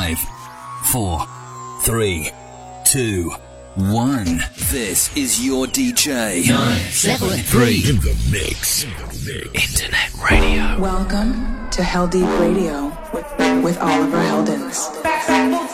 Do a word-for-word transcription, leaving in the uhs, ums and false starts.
Five, four, three, two, one. This is your D J. Nine, seven, three. In the mix. Internet radio. Welcome to Hell Deep Radio with Oliver Heldens.